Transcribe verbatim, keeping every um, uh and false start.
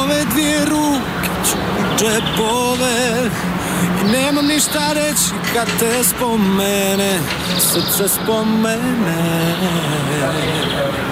ove dvije ruke ću u džepove i nemam ništa reći kad te spomene, srce spomene.